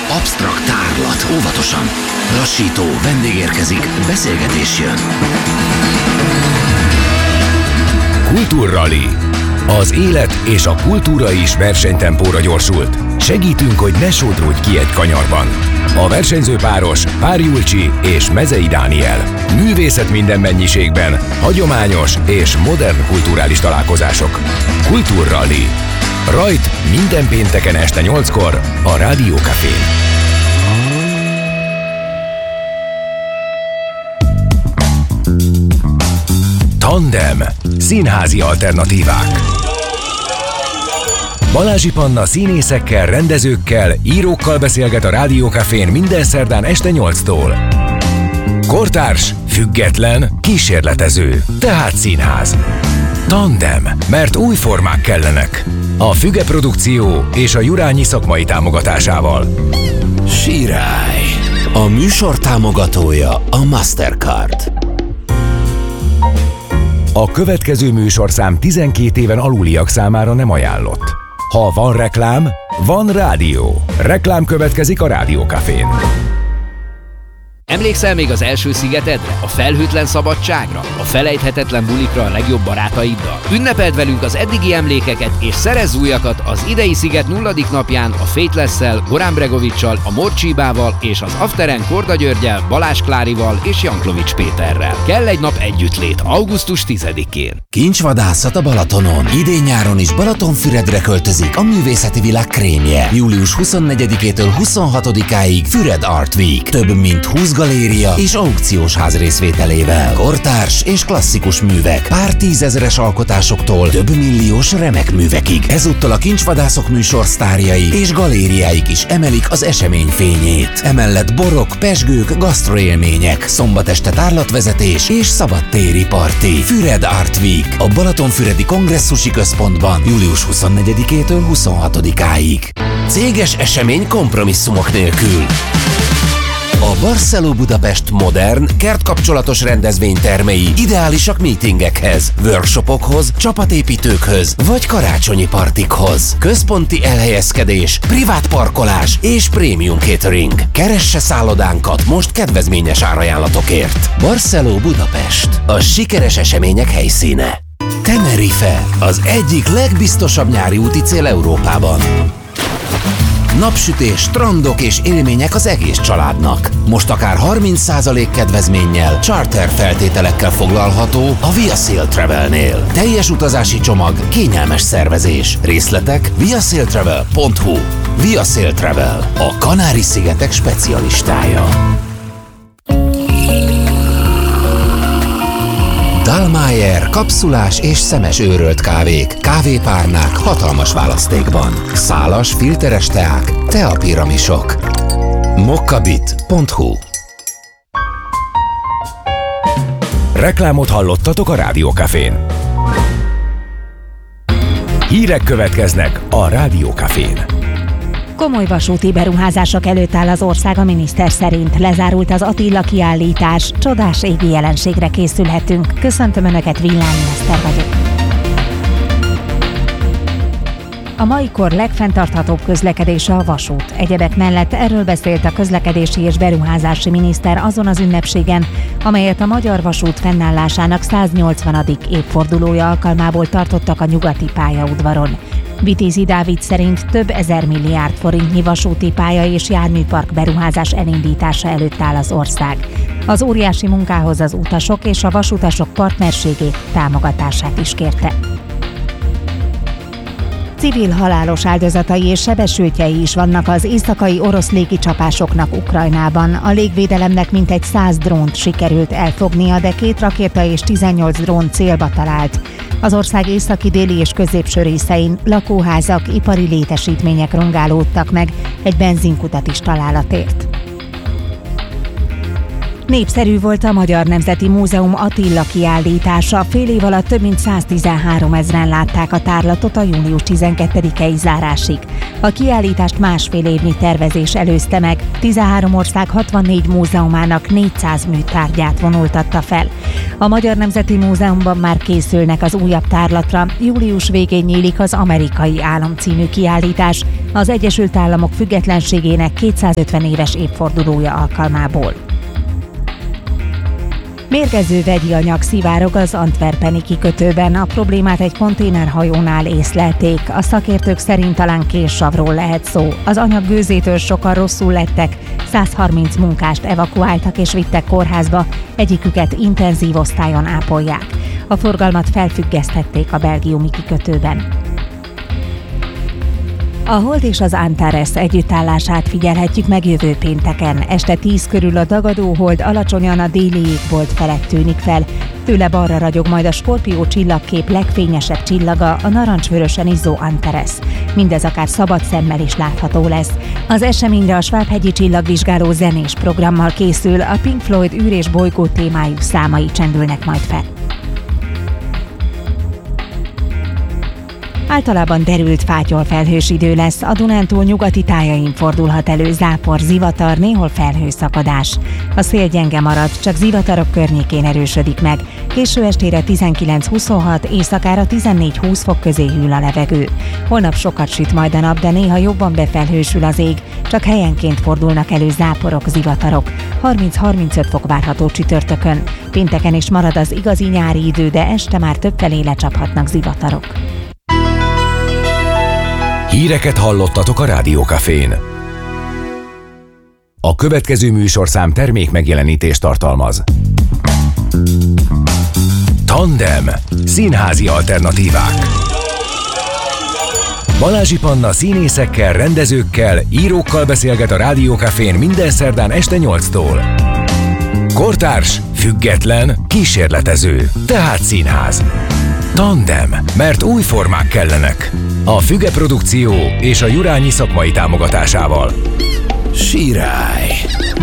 Absztrakt tárlat, óvatosan. Lassító, vendég érkezik, beszélgetés jön. Kultúrrali. Az élet és a kultúra is versenytempóra gyorsult. Segítünk, hogy ne sodródj ki egy kanyarban. A versenyző páros Pár Julcsi és Mezei Dániel. Művészet minden mennyiségben, hagyományos és modern kulturális találkozások. Kultúrrali. Rajt minden pénteken este 8-kor a Rádió Cafén. Tandem. Színházi alternatívák. Balázsi Panna színészekkel, rendezőkkel, írókkal beszélget a Rádió Cafén minden szerdán este 8-tól. Kortárs, független, kísérletező, tehát színház. Tandem, mert új formák kellenek. A Füge Produkció és a Jurányi szakmai támogatásával. Sirály. A műsor támogatója a Mastercard. A következő műsorszám 12 éven aluliak számára nem ajánlott. Ha van reklám, van rádió. Reklám következik a Rádió Cafén. Emlékszel még az első szigetedre, a felhőtlen szabadságra, a felejthetetlen bulikra a legjobb barátaiddal? Ünnepeld velünk az eddigi emlékeket és szerezz újakat az idei sziget 0. napján a Faithless-szel, Goran Bregovic-sal, a Morcsibával és az Afteren Korda Györgyel, Balázs Klárival és Janklovics Péterrel. Kell egy nap együttlét augusztus 10-én. Kincsvadászat a Balatonon. Idén-nyáron is Balatonfüredre költözik a művészeti világ krémje. Július 24-től 26-áig Füred Art Week. Több mint 20 galéria és aukciós ház részvételével. Kortárs és klasszikus művek, pár tízezeres alkotásoktól több milliós remek művekig. Ezúttal a Kincsvadászok műsor sztárjai és galériáik is emelik az esemény fényét. Emellett borok, pezsgők, gasztroélmények, szombat este tárlatvezetés és szabadtéri parti. Füred Art Week a Balatonfüredi Kongresszusi Központban július 24-től 26-áig. Céges esemény kompromisszumok nélkül. A Barceló Budapest modern, kertkapcsolatos rendezvénytermei ideálisak meetingekhez, workshopokhoz, csapatépítőkhöz vagy karácsonyi partikhoz. Központi elhelyezkedés, privát parkolás és prémium catering. Keresse szállodánkat most kedvezményes árajánlatokért. Barceló Budapest, a sikeres események helyszíne. Tenerife, az egyik legbiztosabb nyári úti cél Európában. Napsütés, strandok és élmények az egész családnak. Most akár 30% kedvezménnyel, charter feltételekkel foglalható a Via Sail Travelnél. Teljes utazási csomag, kényelmes szervezés. Részletek viasailtravel.hu. Via Sail Travel, a Kanári-szigetek specialistája. Dallmayr kapszulás és szemes őrölt kávék, kávépárnák hatalmas választékban. Szálas, filteres teák, teapiramisok. mokkabit.hu. Reklámot hallottatok a Rádió Cafén. Hírek következnek a Rádió Cafén. Komoly vasúti beruházások előtt áll az ország a miniszter szerint. Lezárult az Attila kiállítás, csodás égi jelenségre készülhetünk. Köszöntöm Önöket, Villányi Eszter vagyok. A mai kor legfenntarthatóbb közlekedése a vasút. Egyebek mellett erről beszélt a közlekedési és beruházási miniszter azon az ünnepségen, amelyet a Magyar Vasút fennállásának 180. évfordulója alkalmából tartottak a nyugati pályaudvaron. Vitézi Dávid szerint több ezer milliárd forintnyi vasúti pálya és járműpark beruházás elindítása előtt áll az ország. Az óriási munkához az utasok és a vasutasok partnerségét, támogatását is kérte. Civil halálos áldozatai és sebesültjei is vannak az éjszakai orosz légicsapásoknak Ukrajnában. A légvédelemnek mintegy 100 drónt sikerült elfognia, de 2 rakéta és 18 drón célba talált. Az ország északi, déli és középső részein lakóházak, ipari létesítmények rongálódtak meg, egy benzinkutat is találat ért. Népszerű volt a Magyar Nemzeti Múzeum Attila kiállítása. Fél év alatt több mint 113 000-en látták a tárlatot a június 12-i zárásig. A kiállítást másfél évnyi tervezés előzte meg. 13 ország 64 múzeumának 400 műtárgyát vonultatta fel. A Magyar Nemzeti Múzeumban már készülnek az újabb tárlatra. Július végén nyílik az Amerikai Álom című kiállítás az Egyesült Államok függetlenségének 250 éves évfordulója alkalmából. Mérgező vegyi anyag szivárog az antwerpeni kikötőben. A problémát egy konténerhajónál észlelték. A szakértők szerint talán késsavról lehet szó. Az anyag gőzétől sokan rosszul lettek. 130 munkást evakuáltak és vittek kórházba. Egyiküket intenzív osztályon ápolják. A forgalmat felfüggesztették a belgiumi kikötőben. A Hold és az Antares együttállását figyelhetjük meg jövő pénteken. Este 10 körül a dagadó hold alacsonyan a déli égbolt felett tűnik fel. Tőle balra ragyog majd a Skorpió csillagkép legfényesebb csillaga, a narancsvörösen izzó Antares. Mindez akár szabad szemmel is látható lesz. Az eseményre a Svábhegyi csillagvizsgáló zenés programmal készül, a Pink Floyd űr és bolygó témájú számai csendülnek majd fel. Általában derült fátyolfelhős idő lesz, a Dunántúl nyugati tájain fordulhat elő zápor, zivatar, néhol felhőszakadás. A szél gyenge marad, csak zivatarok környékén erősödik meg. Késő estére 19-26, éjszakára 14-20 fok közé hűl a levegő. Holnap sokat süt majd a nap, de néha jobban befelhősül az ég, csak helyenként fordulnak elő záporok, zivatarok. 30-35 fok várható csütörtökön. Pénteken is marad az igazi nyári idő, de este már többfelé lecsaphatnak zivatarok. Híreket hallottatok a Rádió Cafén. A következő műsorszám termék megjelenítést tartalmaz. Tandem. Színházi alternatívák. Balázsi Panna színészekkel, rendezőkkel, írókkal beszélget a Rádió Cafén minden szerdán este 8-tól. Kortárs, független, kísérletező, tehát színház. Tandem, mert új formák kellenek. A Füge Produkció és a Jurányi szakmai támogatásával. Sirály.